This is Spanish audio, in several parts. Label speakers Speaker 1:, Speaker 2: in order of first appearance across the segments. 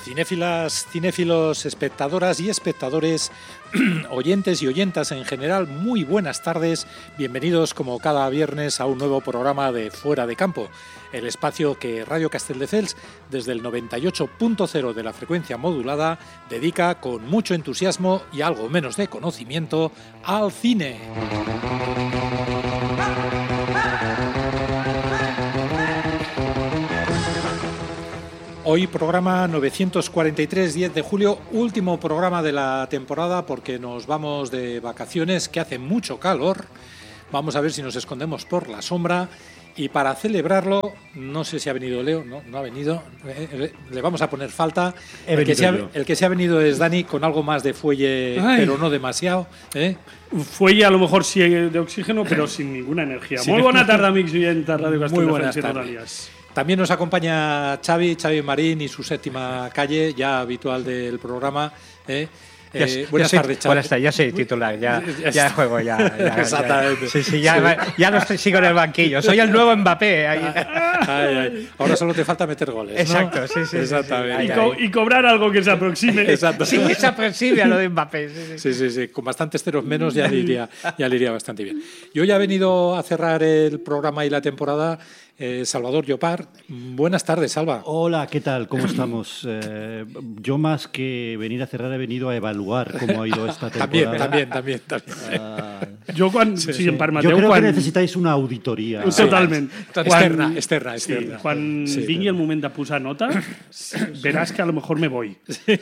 Speaker 1: Cinéfilas, cinéfilos, espectadoras y espectadores, oyentes y oyentas en general, muy buenas tardes. Bienvenidos como cada viernes a un nuevo programa de Fuera de Campo, el espacio que Radio Castelldefels, desde el 98.0 de la frecuencia modulada, dedica con mucho entusiasmo y algo menos de conocimiento al cine. Hoy programa 943, 10 de julio, último programa de la temporada porque nos vamos de vacaciones, que hace mucho calor. Vamos a ver si nos escondemos por la sombra y para celebrarlo, no sé si ha venido Leo, no ha venido, le vamos a poner falta. El que se ha venido es Dani con algo más de fuelle, pero no demasiado.
Speaker 2: Fuelle a lo mejor sí de oxígeno, pero sin ninguna energía. Muy buena tarde, amigos y oyentas Radio Castelldefels. Muy buenas tardes.
Speaker 1: También nos acompaña Xavi Marín y su séptima calle, ya habitual del programa. Buenas tardes, Xavi.
Speaker 3: Buenas tardes, ya soy titular, ya juego, ya.
Speaker 1: Exactamente.
Speaker 3: Sí, ya no sigo en el banquillo, soy el nuevo Mbappé.
Speaker 1: Ay. Ahora solo te falta meter goles, ¿no?
Speaker 3: Exacto, sí.
Speaker 1: Exactamente.
Speaker 2: Y cobrar algo que se aproxime.
Speaker 1: Exacto.
Speaker 3: Sí, que se aproxime a lo de Mbappé.
Speaker 1: Sí, con bastantes ceros menos ya le iría bastante bien. Y hoy ha venido a cerrar el programa y la temporada Salvador Llopart. Buenas tardes, Salva.
Speaker 4: Hola, ¿qué tal? ¿Cómo estamos? Yo más que venir a cerrar he venido a evaluar cómo ha ido esta temporada.
Speaker 1: También.
Speaker 2: Yo
Speaker 4: creo que necesitáis una auditoría.
Speaker 2: Totalmente.
Speaker 1: Externa.
Speaker 2: Quan vingui el moment de posar nota, verás que a lo mejor me voy.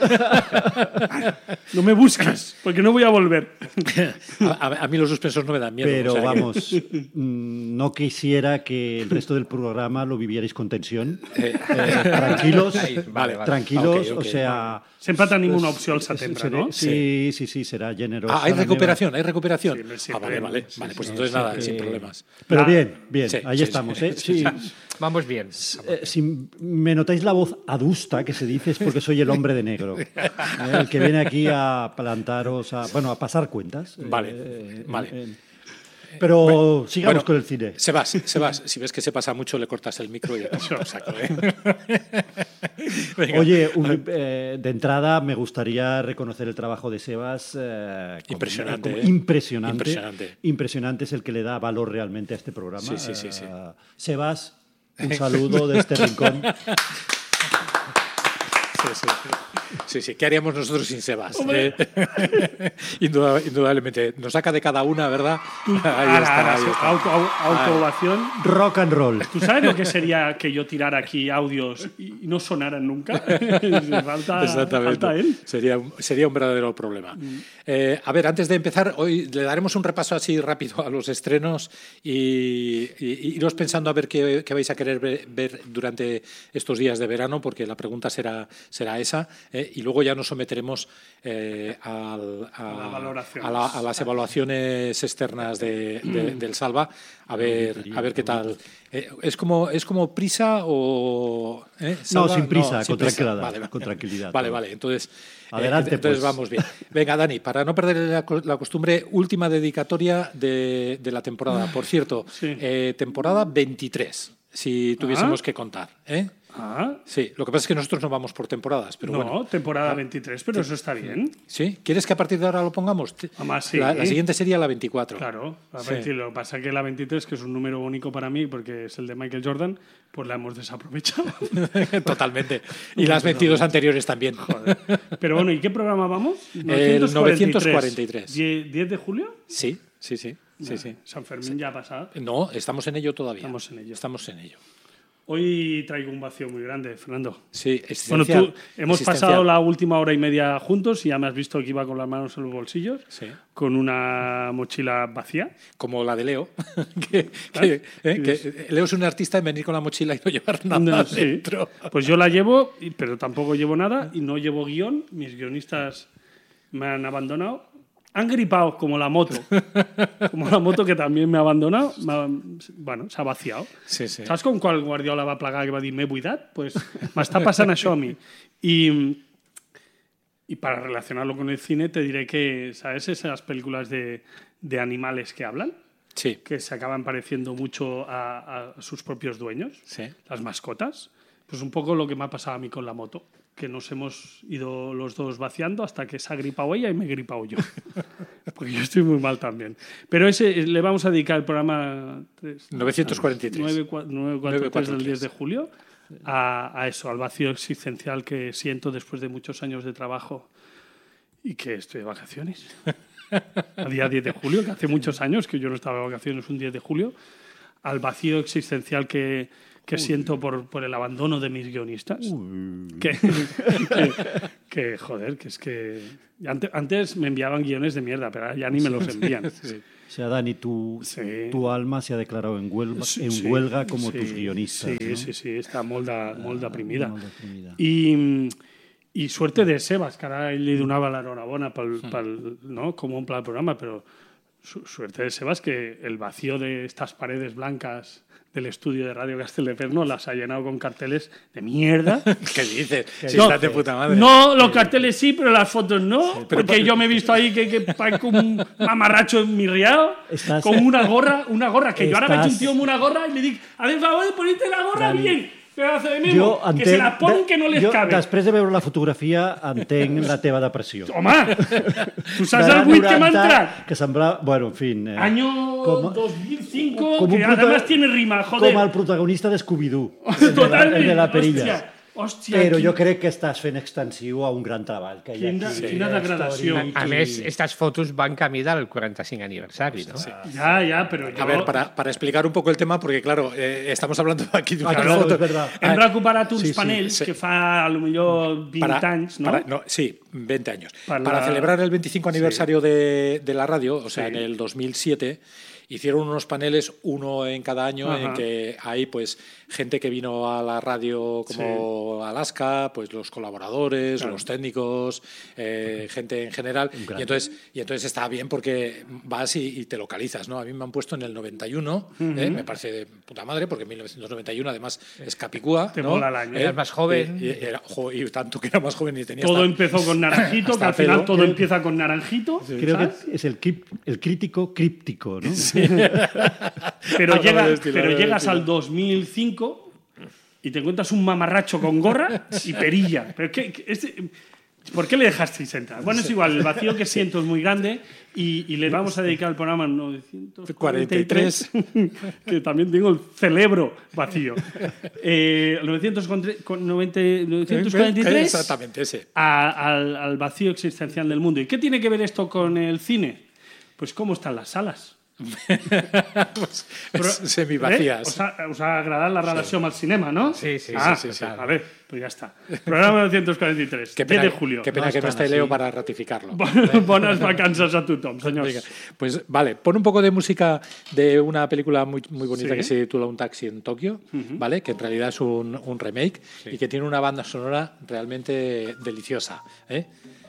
Speaker 2: No me busques, porque no voy a volver.
Speaker 1: A mí los suspensos no me dan miedo.
Speaker 4: Pero vamos, no quisiera que el resto del programa lo vivierais con tensión. Tranquilos,
Speaker 1: vale.
Speaker 4: Tranquilos,
Speaker 1: Okay.
Speaker 4: O sea...
Speaker 2: Sempre tenim una opció al setembre, ¿no?
Speaker 4: Sí, será generoso.
Speaker 1: Hay recuperación.
Speaker 2: Sí,
Speaker 1: Vale. Pues entonces nada, sin problemas.
Speaker 4: Pero bien,
Speaker 1: sí,
Speaker 4: ahí estamos.
Speaker 1: Sí.
Speaker 3: Vamos bien.
Speaker 4: Si me notáis la voz adusta, que se dice, es porque soy el hombre de negro. El que viene aquí a plantaros, a pasar cuentas.
Speaker 1: Vale.
Speaker 4: Pero sigamos con el cine.
Speaker 1: Sebas, si ves que se pasa mucho, le cortas el micro y ya lo saco.
Speaker 4: Oye, de entrada me gustaría reconocer el trabajo de Sebas.
Speaker 1: Impresionante.
Speaker 4: Impresionante es el que le da valor realmente a este programa.
Speaker 1: Sí.
Speaker 4: Sebas, un saludo de este rincón.
Speaker 1: Sí. ¿Qué haríamos nosotros sin Sebas? Indudablemente. Nos saca de cada una, ¿verdad? Ahí está.
Speaker 2: Autoovación.
Speaker 4: Rock and roll.
Speaker 2: ¿Tú sabes lo que sería que yo tirara aquí audios y no sonaran nunca? Falta él.
Speaker 1: Sería un verdadero problema. A ver, antes de empezar, hoy le daremos un repaso así rápido a los estrenos y iros pensando a ver qué vais a querer ver durante estos días de verano, porque la pregunta será esa, y luego ya nos someteremos a las evaluaciones externas del Salva a ver qué tal. ¿Es como prisa o...?
Speaker 4: Salva? No, sin prisa,
Speaker 1: con
Speaker 4: con tranquilidad.
Speaker 1: Vale, entonces...
Speaker 4: Adelante,
Speaker 1: entonces
Speaker 4: pues.
Speaker 1: Vamos bien. Venga, Dani, para no perder la costumbre, última dedicatoria de la temporada. Por cierto, temporada 23, si tuviésemos que contar. Sí, lo que pasa es que nosotros no vamos por temporadas. Pero bueno,
Speaker 2: temporada 23, pero eso está bien.
Speaker 1: ¿Sí? ¿Quieres que a partir de ahora lo pongamos?
Speaker 2: Además, sí.
Speaker 1: La siguiente sería la 24.
Speaker 2: Claro, lo que pasa es que la 23, que es un número único para mí, porque es el de Michael Jordan, pues la hemos desaprovechado.
Speaker 1: Totalmente. Y las 22 anteriores también.
Speaker 2: Joder. Pero bueno, ¿y qué programa vamos?
Speaker 1: El 943.
Speaker 2: ¿10 de julio?
Speaker 1: Sí.
Speaker 2: San Fermín ya ha pasado.
Speaker 1: No, estamos en ello todavía.
Speaker 2: Estamos en ello. Hoy traigo un vacío muy grande, Fernando.
Speaker 1: Sí,
Speaker 2: bueno, hemos pasado la última hora y media juntos y ya me has visto que iba con las manos en los bolsillos, con una mochila vacía.
Speaker 1: Como la de Leo. que Leo es un artista en venir con la mochila y no llevar nada dentro.
Speaker 2: Pues yo la llevo, pero tampoco llevo nada y no llevo guión. Mis guionistas me han abandonado. Han gripado como la moto que también me ha abandonado. Bueno, s'ha vaciado.
Speaker 1: Sí.
Speaker 2: Saps com quan el Guardiola va plegar que va dir m'he buidat? Pues m'està passant això a mi. Y para relacionarlo con el cine te diré que, ¿sabes? Esas películas de animales que hablan.
Speaker 1: Sí.
Speaker 2: Que se acaban pareciendo mucho a sus propios dueños.
Speaker 1: Sí.
Speaker 2: Las mascotas. Pues un poco lo que me ha pasado a mí con la moto, que nos hemos ido los dos vaciando hasta que se ha gripado ella y me he gripado yo. Porque yo estoy muy mal también. Pero le vamos a dedicar el programa
Speaker 1: 943.
Speaker 2: 943 del 10 de julio a eso, al vacío existencial que siento después de muchos años de trabajo y que estoy de vacaciones. A día 10 de julio, que hace muchos años que yo no estaba de vacaciones un 10 de julio, al vacío existencial que siento por el abandono de mis guionistas. Que joder, que es que... Antes me enviaban guiones de mierda, pero ahora ya ni me los envían.
Speaker 4: O sea, Dani, tu alma se ha declarado en huelga como tus guionistas.
Speaker 2: Sí,
Speaker 4: ¿no?
Speaker 2: sí, está molt deprimida.
Speaker 4: Molt deprimida.
Speaker 2: I suerte de Sebas, que ara li donava l'enhorabona no? Com omple el programa, però suerte de Sebas que el vacío de estas paredes blancas del estudio de Radio Castelldefels las ha llenado con carteles de mierda.
Speaker 1: ¿Qué dices? Si estás de puta madre.
Speaker 2: No, los carteles sí, pero las fotos no. Porque yo me he visto ahí que parezco un mamarracho enmirriado con una gorra que yo ahora veig un tío con una gorra y le dic, a ver, favor, ponete la gorra bien. Pedazo de mimo, que se la ponen que no les cabe.
Speaker 4: Després de veure la fotografia entenc la teva depressió.
Speaker 2: Home, tu saps el buit que m'ha entrat?
Speaker 4: Que semblava, bueno, en fin...
Speaker 2: Año 2005, que además tiene rima, joder.
Speaker 4: Com el protagonista de Scooby-Doo,
Speaker 2: Totalment,
Speaker 4: el de la perilla.
Speaker 2: Hòstia,
Speaker 4: Però jo crec que estàs fent extensiu a un gran treball que hi ha aquí.
Speaker 2: Quina degradació.
Speaker 3: A més, estas fotos van camí del 45 aniversari, ¿no?
Speaker 1: Sí.
Speaker 2: Ya, pero yo...
Speaker 1: A ver, para explicar un poco el tema, porque claro, estamos hablando aquí de una
Speaker 4: Claro,
Speaker 1: foto.
Speaker 4: és verdad.
Speaker 2: Hem recuperat uns panells que fa a lo millor 20 anys, ¿no?
Speaker 1: Sí, 20 años.
Speaker 2: Para
Speaker 1: Para celebrar el 25 aniversario de la radio, o sea, en el 2007, hicieron unos paneles, uno en cada año, en que hay pues gente que vino a la radio como Alaska, pues los colaboradores, los técnicos, gente en general. Y entonces está bien porque vas y te localizas, ¿no? A mí me han puesto en el 91, me parece de puta madre, porque en 1991 además es Capicúa.
Speaker 2: Te
Speaker 1: ¿no?
Speaker 2: mola el año.
Speaker 3: Eras más joven.
Speaker 1: Y tanto que era más joven y tenía...
Speaker 2: Todo empezó con Naranjito, que
Speaker 1: hasta
Speaker 2: al final
Speaker 1: pelo.
Speaker 2: todo empieza con Naranjito.
Speaker 4: Creo
Speaker 2: ¿sabes?
Speaker 4: que es el crítico críptico, ¿no?
Speaker 2: Pero
Speaker 1: Algo
Speaker 2: llegas al 2005 y te encuentras un mamarracho con gorra y perilla. ¿Pero ¿por qué le dejasteis entrar? Bueno, es igual, el vacío que siento es muy grande y le vamos a dedicar el programa 943, que también tengo el cerebro vacío. 943
Speaker 1: Exactamente ese.
Speaker 2: al vacío existencial del mundo. ¿Y qué tiene que ver esto con el cine? Pues cómo están las salas.
Speaker 1: Semivacías.
Speaker 2: Us ha agradat la relació amb el cinema, no?
Speaker 3: Sí, sí.
Speaker 2: Sí. A ver, pues ya está. Programa 943, 10 de julio.
Speaker 1: Qué pena que no esté Leo para ratificarlo.
Speaker 2: Bones vacances a tothom, senyors.
Speaker 1: Venga, pues vale, pon un poco de música de una película muy, muy bonita
Speaker 2: Sí.
Speaker 1: que se titula Un taxi en Tokio, ¿vale? Que en realidad es un remake y que tiene una banda sonora realmente deliciosa, ¿eh?